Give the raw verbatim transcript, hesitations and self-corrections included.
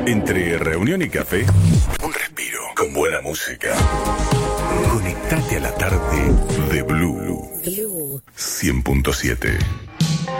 Entre reunión y café, un respiro con buena música. Conectate a la tarde de Blue cien punto siete.